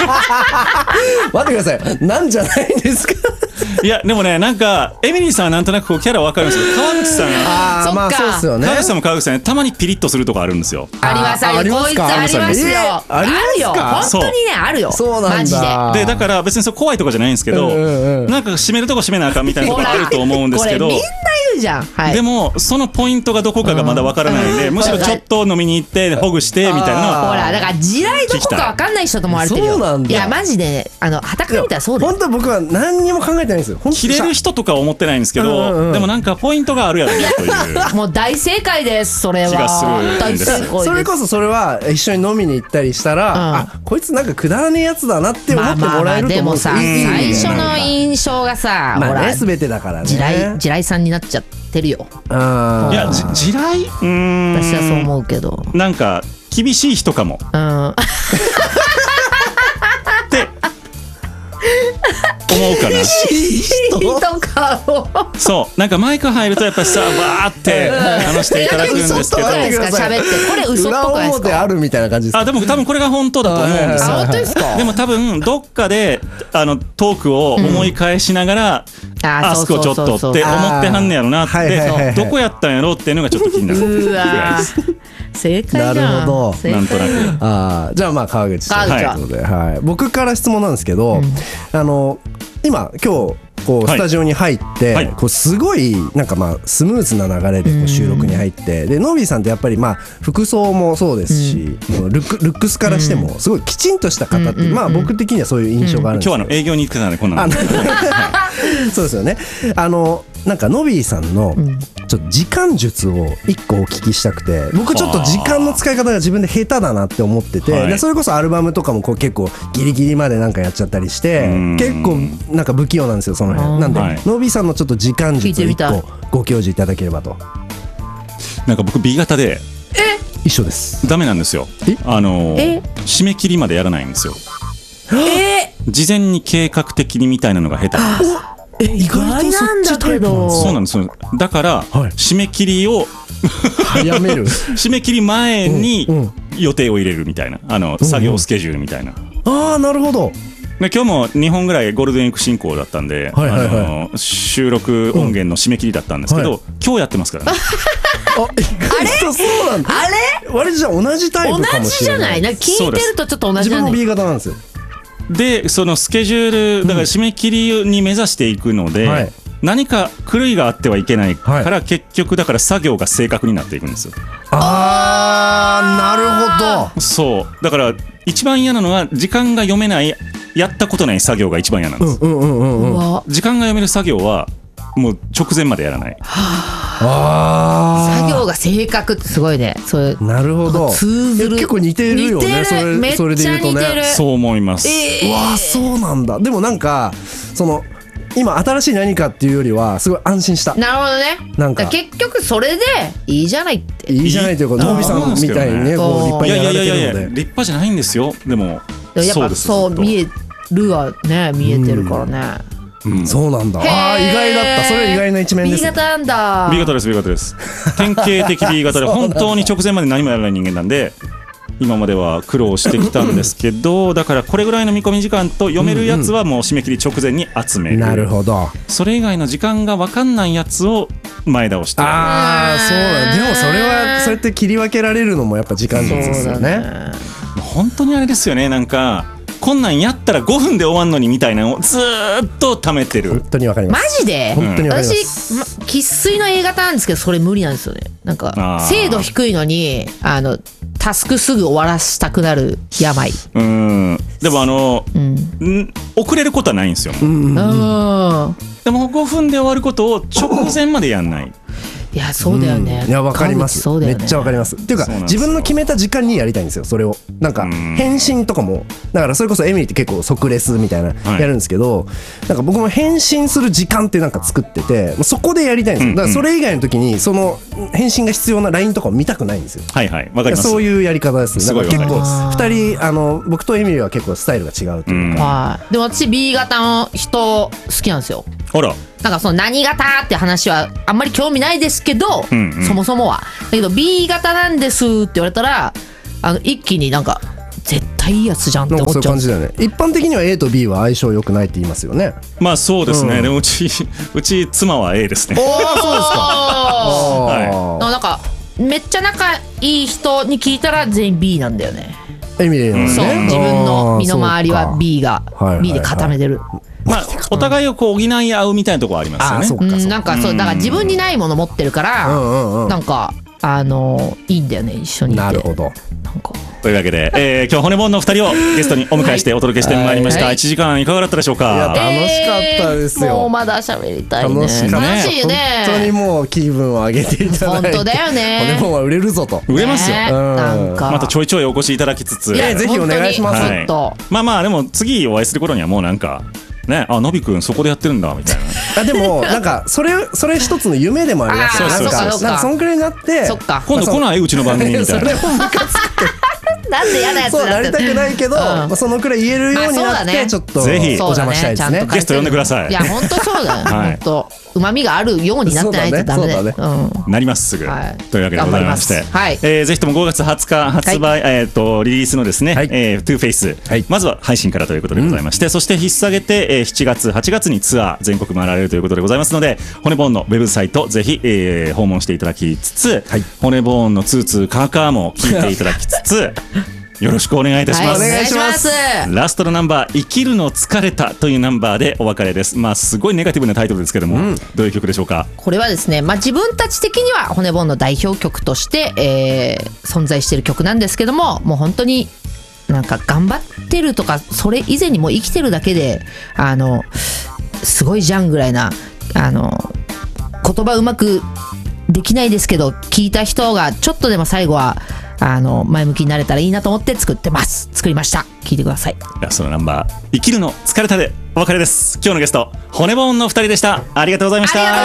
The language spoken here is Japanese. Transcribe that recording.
待ってください、なんじゃないんですか。 いやでもね、なんかエミリーさんはなんとなくこうキャラ分かるんですけど、川口さんああまあそうですよね。 川口さんも川口さんね、たまにピリッとするとこあるんですよ。 ありますあります。こいつありますよ。 ありますよ。 か。 本当にねあるよ。 そうなんだ。 マジでだから別にそう怖いとかじゃないんですけど、なんか閉めるとこ閉めなあかんみたいなとこあると思うんですけど。 これみんな言うじゃん。はい。 でもそのポイントがどこかがまだ分からないんで、むしろちょっと飲みに行ってほぐしてみたいなのを。 ほらだから地雷どこか分かんない人と思われてるよ。 そうなんだ。 いやマジで傍から見たらそうだよ。 本当僕は何にも考えてないんですよ。 切れる人とか思ってないんですけど、でもなんかポイントがあるやろねという。 もう大正解です。それは気がするんです。 それこそそれは一緒に飲みに行ったりしたら、あこいつなんかくだらねえやつだなって思ってもらえると思うんですよ。 最初の印象がさ、 まあね全てだからね。 地雷さんになっちゃってるよ。 いや地雷、 私はそう思うけど、 なんか厳しい人かも。って思うかな。 厳しい人かも。 そうなんかマイク入るとやっぱりさバーって話していただくんですけど、 喋ってこれ嘘っぽくないですか。 裏表あるみたいな感じです。 あでも多分これが本当だと思うんですよ。 本当ですか。 でも多分どっかでトークを思い返しながら、あそこちょっとって思ってはんねやろなって、どこやったんやろっていうのがちょっと気になるぐらいです。 正解じゃん。 なるほど。 なんとなく。 じゃあまあ川口さんということで、はい、僕から質問なんですけど、今日こうスタジオに入って、こうすごいなんかまあスムーズな流れでこう収録に入って、でノービーさんってやっぱりまあ服装もそうですし、ルックスからしてもすごいきちんとした方って、まあ僕的にはそういう印象があるんですけど、 今日営業に行ってたんでこんなの。 そうですよね。なんかノビーさんのちょっと時間術を一個お聞きしたくて、僕ちょっと時間の使い方が自分で下手だなって思ってて、でそれこそアルバムとかもこう結構ギリギリまでなんかやっちゃったりして、結構なんか不器用なんですよその辺。なんでノビーさんのちょっと時間術を一個ご教示いただければと。 なんか僕 B 型で一緒です。 ダメなんですよ。締め切りまでやらないんですよ。事前に計画的にみたいなのが下手なんです。 意外とそっちタイプなんです。 そうなんですよ。だから締め切りを早める。 締め切り前に予定を入れるみたいな、作業スケジュールみたいな。 ああなるほど。 で今日も2本ぐらいゴールデンウィーク進行だったんで、収録音源の締め切りだったんですけど、今日やってますからね。 あれそうなんだ。あれ割とじゃあ同じタイプかもしれない。 同じじゃない。聞いてるとちょっと同じじゃない。 自分も B 型なんですよ。 でそのスケジュールだから締め切りに目指していくので、何か狂いがあってはいけないから、結局だから作業が正確になっていくんですよ。 なるほど。 そうだから一番嫌なのは時間が読めない、やったことない作業が一番嫌なんです。時間が読める作業はもう直前までやらない。 作業が正確ってすごいね。 なるほど。通ずる。結構似てるよね。それで言うとね。 そう思います。 わあそうなんだ。でもなんかその今新しい何かっていうよりはすごい安心した。 なるほどね。なんか結局それでいいじゃないって。 いいじゃないというかノビさんみたいにねこう立派にやられてるので。 立派じゃないんですよ。でもやっぱそう見えるはね、見えてるからね。 そうなんだ。意外だった。それ意外な一面です。 B 型なんだ。 B 型です。 B 型です。典型的 B 型で本当に直前まで何もやらない人間なんで、今までは苦労してきたんですけど、だからこれぐらいの見込み時間と読めるやつはもう締め切り直前に集める。 なるほど。 それ以外の時間が分かんないやつを前倒して。 そうだ。でもそれはそうやって切り分けられるのもやっぱ時間術ですよね。 本当にあれですよね。なんかこんなんやったら5分で終わんのにみたいなのをずーっと貯めてる。 本当にわかります。 マジで本当にわかります。 私生粋の A 型なんですけど、それ無理なんですよね。なんか精度低いのにタスクすぐ終わらしたくなる病。 でも遅れることはないんですよ。でも5分で終わることを直前までやんない。 いやそうだよね。 いやわかります。めっちゃわかります。っていうか自分の決めた時間にやりたいんですよ。それをなんか返信とかもだからそれこそエミリーって結構即レスみたいなやるんですけど、なんか僕も返信する時間ってなんか作ってて、そこでやりたいんですよ。だからそれ以外の時にその返信が必要な LINE とかを見たくないんですよ。 はいはいわかります。 そういうやり方です。だから結構2人僕とエミリーは結構スタイルが違うというか。 でも私 B 型の人好きなんですよ。 ほら。 なんかその何型って話はあんまり興味ないですけど、そもそもはだけど B 型なんですって言われたら一気になんか絶対いいやつじゃんってなんかそういう思っちゃう感じだよね。一般的には A と B は相性良くないって言いますよね。 まあそうですね、 うんでもうち妻は A ですね。 ああ、そうですか。 はなんかめっちゃ仲いい人に聞いたら全員 B なんだよね。 エミリーのね。 そう、自分の身の回りは B がはいはいはい B で固めてる。 まあお互いをこう補い合うみたいなところありますよね。 あ、そっかそっか。 なんかそうだから自分にないもの持ってるから、なんかいいんだよね一緒にいて。 なるほど。 なんかというわけで、今日骨盆の2人をゲストにお迎えしてお届けしてまいりました。 はい 1時間いかがだったでしょういやか。 楽しかったですよ。 もうまだ喋りたいね。 楽しかった。 楽しいよね。 本当にもう気分を上げていただいて。 本当だよね。 骨盆は売れるぞと。 売れますよ。 ねうんなんかまたちょいちょいお越しいただきつつ、 いやぜひお願いします本当にちょっとまあまあでも次お会いする頃にはもうなんかね、あ、のびくんそこでやってるんだみたいな。 あ、でもなんかそれ一つの夢でもありますよ。 あーなんかそうかなんかそんくらいになって。 そっか。 今度来ないうちの番組みたいな。 それもムカつく。 なんで嫌なやつそうなりたになってる。 くないけど、まあそのくらい言えるようになってまあそうだねちょっとおぜひ邪魔したいですね。 ゲスト呼んでくださいいや本当そうだよ。 はい本当旨味があるようになってないとダメだよ。 そうだうんなりますすぐ、 はいというわけでございまして、 頑張りますはいぜひとも5月20日発売、リリースのですね、 はいトゥーフェイス、 はいまずは配信からということでございまして、そして引っ提げて、7月8月にツアー全国回られるということでございますので、骨ボーンのウェブサイトぜひ、訪問していただきつつ、 はい骨ボーンのツーツーカーカーも聞いていただきつつよろしくお願いいたします、 はいお願いします。 ラストのナンバー「生きるの疲れた」というナンバーでお別れです。まあすごいネガティブなタイトルですけども、どういう曲でしょうか。 これはですね、まあ、自分たち的には骨盆の代表曲として、存在している曲なんですけども、もう本当になんか頑張ってるとかそれ以前にもう生きてるだけですごいじゃんぐらいな言葉うまくできないですけど聞いた人がちょっとでも最後は前向きになれたらいいなと思って作りました。聞いてください。 ラストのナンバー「生きるの疲れた」でお別れです。今日のゲスト骨ボーンの2人でした。ありがとうございました。